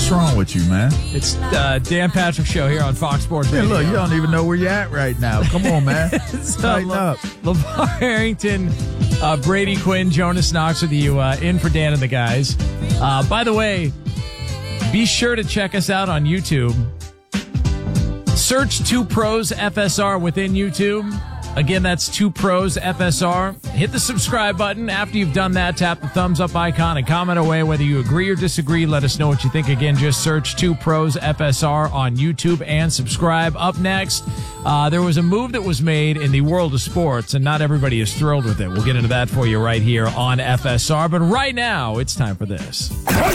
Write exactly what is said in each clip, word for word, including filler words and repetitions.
What's wrong with you, man? It's uh, Dan Patrick Show here on Fox Sports Hey, Radio. look, you don't even know where you're at right now. Come on, man. So, Tighten Le- up. LeVar Harrington, uh, Brady Quinn, Jonas Knox with you uh, in for Dan and the guys. Uh, by the way, be sure to check us out on YouTube. Search Two Pros F S R within YouTube. Again, that's Two Pros F S R. Hit the subscribe button. After you've done that, tap the thumbs up icon and comment away whether you agree or disagree. Let us know what you think. Again, just search Two Pros F S R on YouTube and subscribe. Up next, uh, there was a move that was made in the world of sports, and not everybody is thrilled with it. We'll get into that for you right here on F S R. But right now, it's time for this.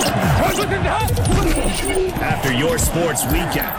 After your sports weekend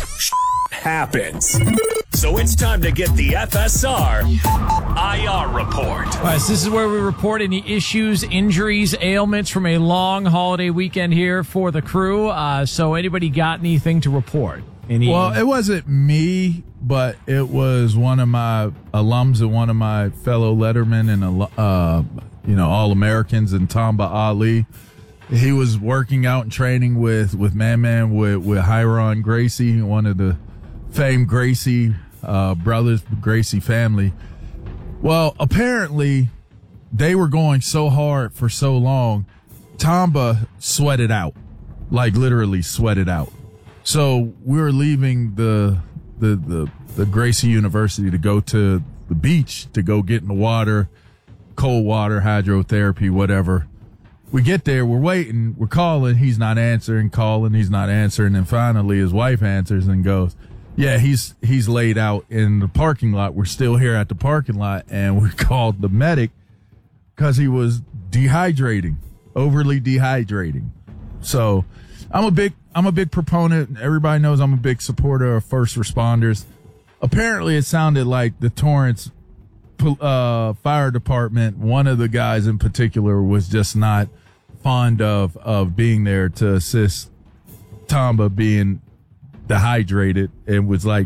happens. So it's time to get the F S R I R report. All right, so this is where we report any issues, injuries, ailments from a long holiday weekend here for the crew. Uh, so anybody got anything to report? Any- Well, it wasn't me, but it was one of my alums and one of my fellow lettermen and, uh, you know, All-Americans and Tamba Ali. He was working out and training with, with Man Man, with, with Hiron Gracie, one of the famed Gracie uh, brothers, Gracie family. Well, apparently they were going so hard for so long, Tamba sweated out, like literally sweated out. So we were leaving the, the, the, the Gracie University to go to the beach to go get in the water, cold water, hydrotherapy, whatever. We get there, we're waiting, we're calling, he's not answering, calling, he's not answering, and finally his wife answers and goes, yeah, he's he's laid out in the parking lot. We're still here at the parking lot, and we called the medic because he was dehydrating, overly dehydrating. So I'm a big I'm a big proponent. Everybody knows I'm a big supporter of first responders. Apparently, it sounded like the Torrance uh, fire department, one of the guys in particular, was just not fond of of being there to assist Tamba being dehydrated, and was like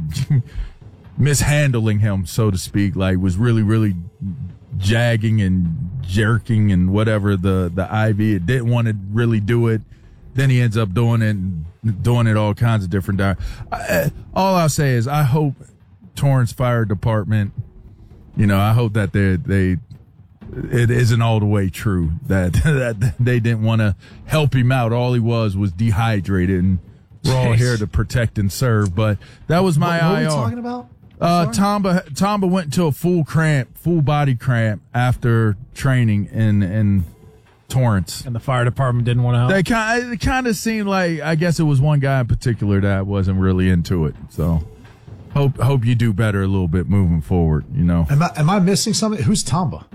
mishandling him, so to speak, like was really, really jagging and jerking and whatever the, the I V. It didn't want to really do it. Then he ends up doing it, and doing it all kinds of different. Di- I, all I'll say is I hope Torrance Fire Department, you know, I hope that they, they, it isn't all the way true that, that they didn't want to help him out. All he was was dehydrated, and we're all here to protect and serve. But that was my what, what I R. What are you talking about? Uh, Tamba, Tamba went into a full cramp, full body cramp after training in, in Torrance. And the fire department didn't want to help? They kind, it kind of seemed like, I guess it was one guy in particular that wasn't really into it. So hope, hope you do better a little bit moving forward, you know. Am I, am I missing something? Who's Tamba?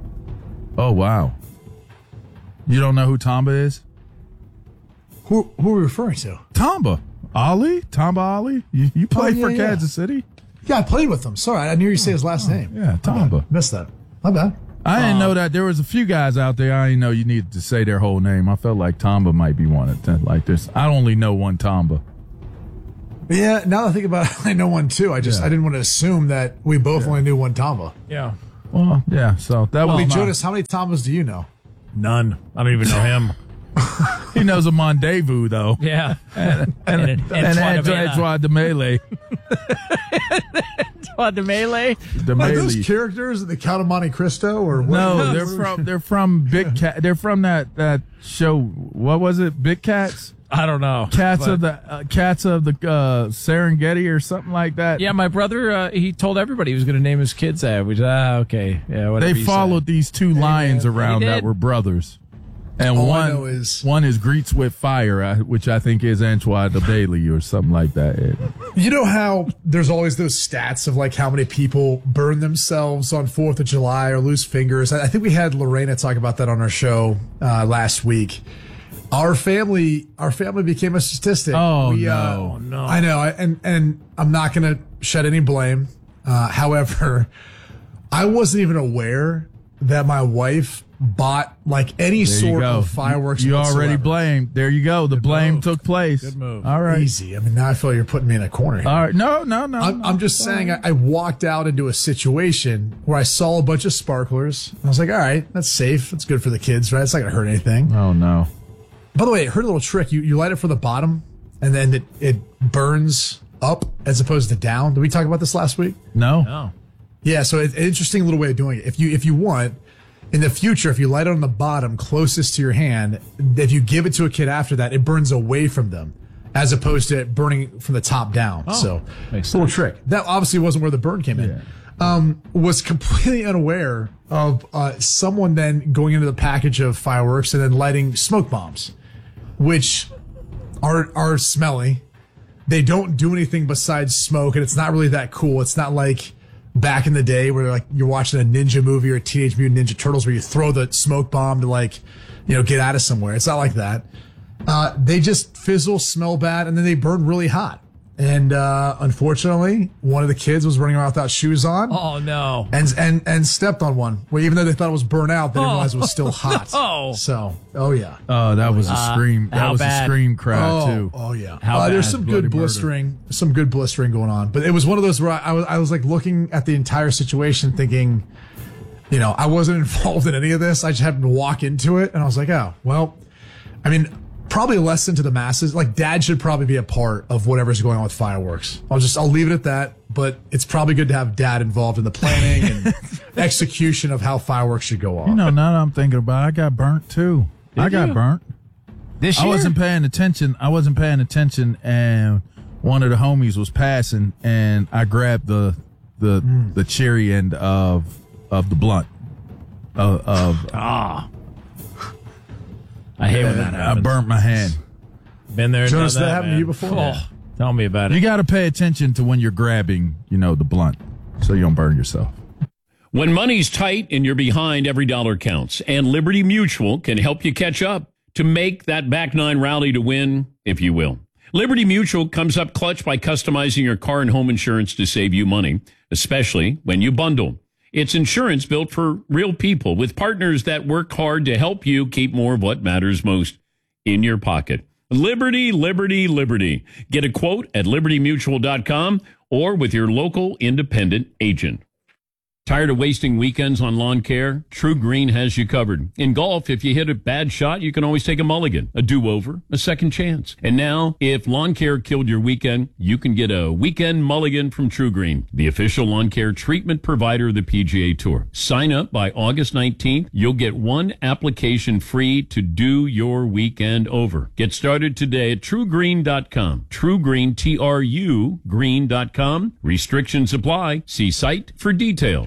Oh, wow. You don't know who Tamba is? Who, who are we referring to? Tamba. Ali? Tamba Ali? You, you played Oh, yeah, for yeah. Kansas City? Yeah, I played with him. Sorry, I knew you say his last name. Yeah, Tamba. Missed that. My bad. I didn't know that there was a few guys out there. I didn't know you needed to say their whole name. I felt like Tamba might be one of them, like this. I only know one Tamba. Yeah, now that I think about it, I know one too. I just Yeah. I didn't want to assume that we both only knew one Tamba. Yeah. Well, yeah. So that Well, was my, Jonas, how many Tambas do you know? None. I don't even know him. he knows a Mondezvous though. Yeah. and And- and, and and Antoine Antoine de Melee. What, the melee? De Are those Melee. characters in the Count of Monte Cristo or what? No, they're from they're from Big Cat. They're from that that show. What was it? Big Cats. I don't know. Cats But- of the uh, Cats of the uh, Serengeti or something like that. Yeah, my brother, uh, he told everybody he was going to name his kids that. We ah, okay. Yeah, whatever They you followed say. these two lions around They that did. were brothers. And All I one know is- one is greets with fire, uh, which I think is Antoine de Bailey or something like that. It- You know how there's always those stats of like how many people burn themselves on fourth of July or lose fingers? I I think we had Lorena talk about that on our show uh, last week. Our family, our family became a statistic. Oh, we, no. uh, no! I know, and and I'm not going to shed any blame. Uh, however, I wasn't even aware that my wife bought like any There you sort go. of fireworks. You, you already whatsoever. blamed. There you go. The blame move. took place. Good move. All right. Easy. I mean, now I feel you're putting me in a corner here. All right. No, no, no. I'm, no. I'm just saying, I, I walked out into a situation where I saw a bunch of sparklers. I was like, all right, that's safe. That's good for the kids, right? It's not going to hurt anything. Oh, no. By the way, I heard a little trick. You you light it from the bottom, and then it, it burns up as opposed to down. Did we talk about this last week? No. No. Yeah, so it's an interesting little way of doing it. If you if you want, in the future, if you light it on the bottom closest to your hand, if you give it to a kid after that, it burns away from them as opposed to it burning from the top down. Oh, so makes little sense. trick. That obviously wasn't where the burn came in. Yeah. Um, was completely unaware of uh, someone then going into the package of fireworks and then lighting smoke bombs, which are are smelly. They don't do anything besides smoke, and it's not really that cool. It's not like back in the day where like you're watching a ninja movie or Teenage Mutant Ninja Turtles where you throw the smoke bomb to like, you know, get out of somewhere. It's not like that. Uh, they just fizzle, smell bad, and then they burn really hot. And uh, unfortunately, one of the kids was running around without shoes on. Oh, no. And and and stepped on one. Well, even though they thought it was burnt out, they didn't Oh, realize it was still hot. no. So, oh yeah. Oh, that was a Uh, scream. That how was bad? a scream cry Oh, too. oh yeah. How Uh, there's bad? some Bloody good murder. blistering, some good blistering going on. But it was one of those where I, I was I was like looking at the entire situation, thinking, you know, I wasn't involved in any of this. I just happened to walk into it, and I was like, oh well. I mean, probably a lesson to the masses. Like, dad should probably be a part of whatever's going on with fireworks. I'll just I'll leave it at that. But it's probably good to have dad involved in the planning and execution of how fireworks should go off. You know, now that I'm thinking about it, I got burnt too. I got you? burnt. This I year? wasn't paying attention. I wasn't paying attention, and one of the homies was passing, and I grabbed the the Mm. the cherry end of of the blunt. Of, of Ah. I hate when that I happens. burnt my hand. Been there, Jonas, done that that, happened to man. you before? Oh, tell me about it. You got to pay attention to when you're grabbing, you know, the blunt, so you don't burn yourself. When money's tight and you're behind, every dollar counts. And Liberty Mutual can help you catch up to make that back nine rally to win, if you will. Liberty Mutual comes up clutch by customizing your car and home insurance to save you money, especially when you bundle. It's insurance built for real people with partners that work hard to help you keep more of what matters most in your pocket. Liberty, Liberty, Liberty. Get a quote at liberty mutual dot com or with your local independent agent. Tired of wasting weekends on lawn care? True Green has you covered. In golf, if you hit a bad shot, you can always take a mulligan, a do-over, a second chance. And now, if lawn care killed your weekend, you can get a weekend mulligan from True Green, the official lawn care treatment provider of the P G A Tour. Sign up by August nineteenth. You'll get one application free to do your weekend over. Get started today at true green dot com. True Green, T R U, green dot com. Restrictions apply. See site for details.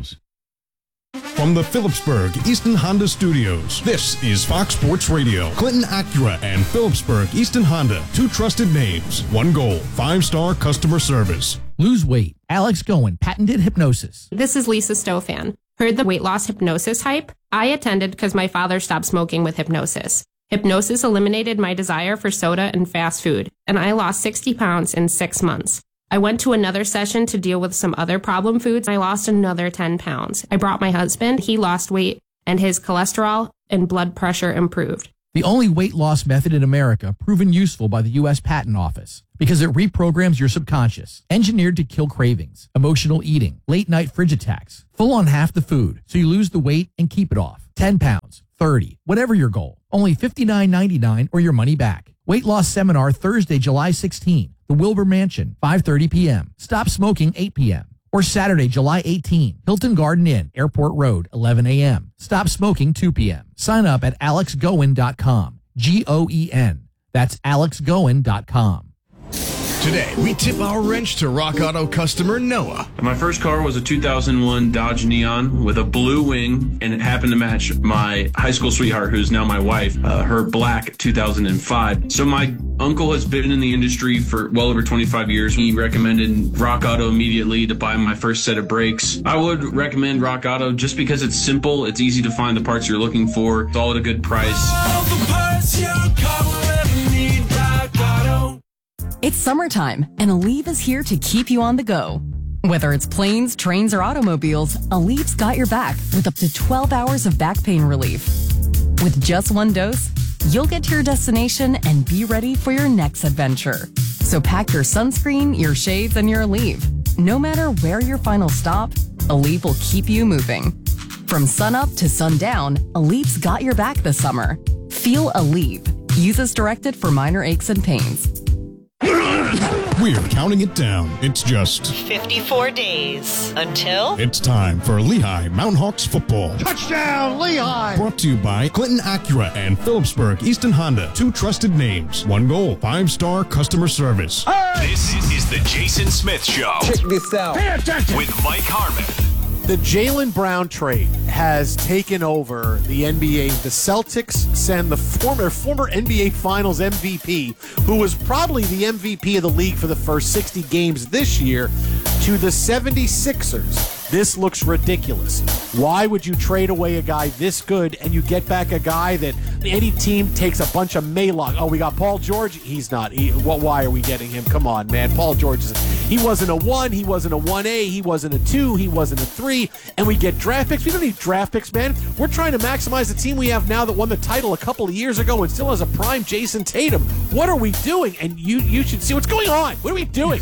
From the Phillipsburg Easton Honda Studios, this is Fox Sports Radio. Clinton Acura and Phillipsburg Easton Honda, two trusted names, one goal, five-star customer service. Lose weight. Alex Goen, patented hypnosis. This is Lisa Stofan. Heard the weight loss hypnosis hype? I attended because my father stopped smoking with hypnosis. Hypnosis eliminated my desire for soda and fast food, and I lost sixty pounds in six months. I went to another session to deal with some other problem foods. I lost another ten pounds. I brought my husband. He lost weight, and his cholesterol and blood pressure improved. The only weight loss method in America proven useful by the U S Patent Office because it reprograms your subconscious, engineered to kill cravings, emotional eating, late night fridge attacks, full on half the food so you lose the weight and keep it off. ten pounds, thirty, whatever your goal. Only fifty-nine ninety-nine or your money back. Weight loss seminar Thursday, July sixteenth. The Wilbur Mansion, five thirty p.m. Stop smoking, eight p.m. Or Saturday, July eighteenth. Hilton Garden Inn, Airport Road, eleven a.m. Stop smoking, two p.m. Sign up at alex goen dot com. G O E N. That's alex goen dot com. Today, we tip our wrench to Rock Auto customer Noah. My first car was a two thousand one Dodge Neon with a blue wing, and it happened to match my high school sweetheart, who's now my wife, uh, her black two thousand five. So my uncle has been in the industry for well over twenty-five years. He recommended Rock Auto immediately to buy my first set of brakes. I would recommend Rock Auto just because it's simple, it's easy to find the parts you're looking for, it's all at a good price. All the parts your car will ever need, Rock Auto. It's summertime, and Aleve is here to keep you on the go. Whether it's planes, trains, or automobiles, Aleve's got your back with up to twelve hours of back pain relief. With just one dose, you'll get to your destination and be ready for your next adventure. So pack your sunscreen, your shades, and your Aleve. No matter where your final stop, Aleve will keep you moving. From sunup to sundown, Aleve's got your back this summer. Feel Aleve. Use as directed for minor aches and pains. We're counting it down. It's just fifty-four days until it's time for Lehigh Mountain Hawks football. Touchdown, Lehigh! Brought to you by Clinton Acura and Phillipsburg Easton Honda. Two trusted names. One goal. Five-star customer service. Hey! This is the Jason Smith Show. Check this out. Pay attention. With Mike Harmon. The Jaylen Brown trade has taken over the N B A. The Celtics send the former former N B A Finals M V P, who was probably the M V P of the league for the first sixty games this year, to the seventy-sixers. This looks ridiculous. Why would you trade away a guy this good and you get back a guy that any team takes a bunch of Maylog? Oh, we got Paul George. He's not. He, what? Why are we getting him? Come on, man. Paul George is. He wasn't a one. He wasn't a one A. He wasn't a two. He wasn't a three. And we get draft picks. We don't need draft picks, man. We're trying to maximize the team we have now that won the title a couple of years ago and still has a prime Jason Tatum. What are we doing? And you you should see what's going on. What are we doing?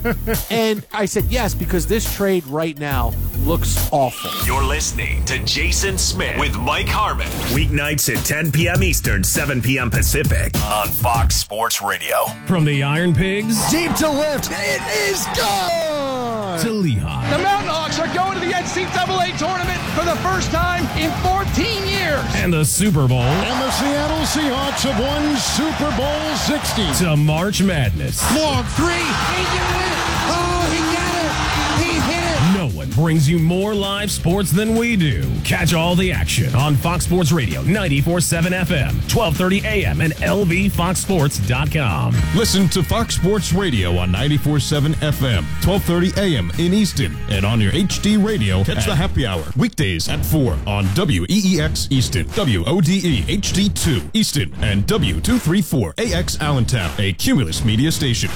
And I said yes because this trade right now looks awful. You're listening to Jason Smith with Mike Harmon. Weeknights at ten p.m. Eastern, seven p.m. Pacific on Fox Sports Radio. From the Iron Pigs deep to left, it is gone to Lehigh. The Mountain Hawks are going to the N C double A tournament for the first time in fourteen years. And the Super Bowl. And the Seattle Seahawks have won Super Bowl sixty. To March Madness. Long three. He did it. Oh, he got it. He hit it. No one brings you more live sports than we do. Catch all the action on Fox Sports Radio, ninety-four point seven F M, twelve thirty A M, and L V fox sports dot com. Listen to Fox Sports Radio on ninety-four point seven F M, twelve thirty A M in Easton, and on your H D radio. Catch the happy hour weekdays at four on W E E X Easton, W O D E H D two Easton, and W two thirty-four A X Allentown, a Cumulus media station.